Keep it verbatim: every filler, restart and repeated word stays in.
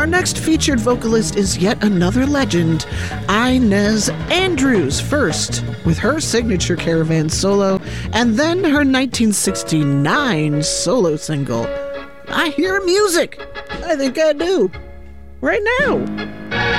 Our next featured vocalist is yet another legend, Inez Andrews, first with her signature Caravan solo, and then her nineteen sixty-nine solo single, I Hear Music. I think I do. Right now.